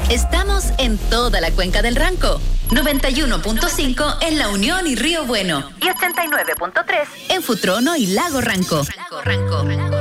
Estamos en toda la cuenca del Ranco. 91.5 en La Unión y Río Bueno. Y 89.3 en Futrono y Lago Ranco.